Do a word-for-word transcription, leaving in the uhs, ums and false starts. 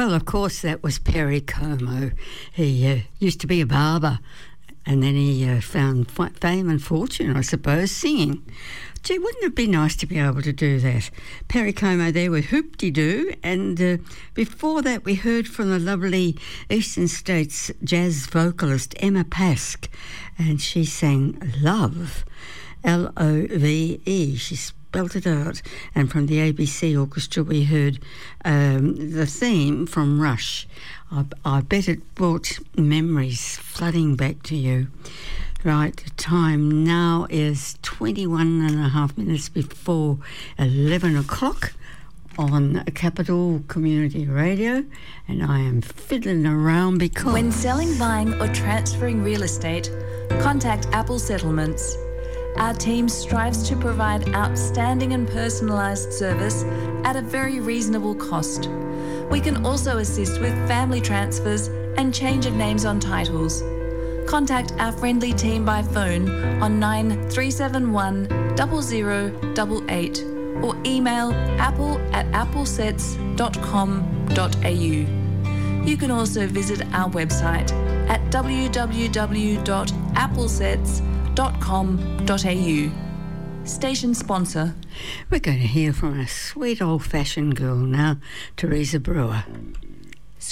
Well, of course, that was Perry Como. He uh, used to be a barber, and then he uh, found fame and fortune, I suppose, singing. Gee, wouldn't it be nice to be able to do that? Perry Como there with Hoop-de-Doo, and uh, before that we heard from the lovely Eastern States jazz vocalist Emma Pask, and she sang Love, L O V E. She spelled it out. And from the A B C Orchestra we heard um, the theme from Rush. I, I bet it brought memories flooding back to you. Right, the time now is twenty-one and a half minutes before eleven o'clock on Capital Community Radio, and I am fiddling around because... When selling, buying or transferring real estate, contact Apple Settlements. Our team strives to provide outstanding and personalised service at a very reasonable cost. We can also assist with family transfers and change of names on titles. Contact our friendly team by phone on nine three seven one zero zero eight eight or email apple at applesets dot com dot a u. You can also visit our website at w w w dot applesets dot com dot a u. Station sponsor. We're going to hear from a sweet old-fashioned girl now, Teresa Brewer.